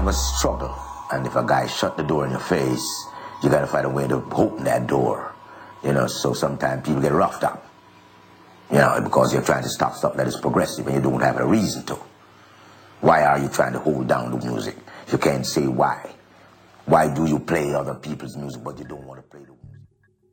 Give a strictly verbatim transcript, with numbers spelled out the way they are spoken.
have a struggle. And if a guy shut the door in your face, you got to find a way to open that door. You know, so sometimes people get roughed up. You know, because you're trying to stop stuff that is progressive and you don't have a reason to. Why are you trying to hold down the music? You can't say why. Why do you play other people's music but you don't want to play the